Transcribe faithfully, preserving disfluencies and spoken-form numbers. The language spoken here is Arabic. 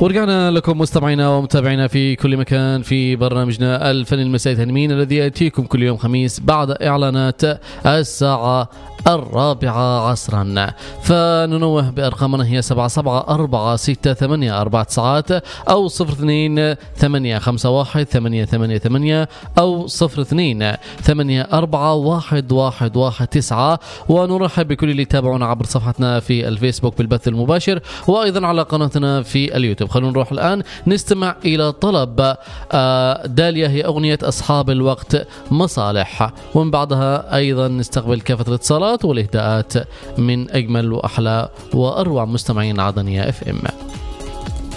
ورجعنا لكم مستمعينا ومتابعينا في كل مكان في برنامجنا الفن المسائي تنمين الذي يأتيكم كل يوم خميس بعد إعلانات الساعة الرابعة عصرا. فننوه بأرقامنا هي سبعة سبعة أربعة ستة ثمانية أربعة ساعات أو صفر اثنين ثمانية خمسة واحد ثمانية ثمانية ثمانية أو صفر اثنين ثمانية أربعة واحد واحد واحد تسعة. ونرحب بكل اللي يتابعونا عبر صفحتنا في الفيسبوك بالبث المباشر وأيضا على قناتنا في اليوتيوب. خلونا نروح الآن نستمع إلى طلب داليا، هي أغنية أصحاب الوقت مصالح، ومن بعدها أيضا نستقبل كافة الاتصالات والاهداءات من أجمل وأحلى وأروع مستمعين عدنية اف ام.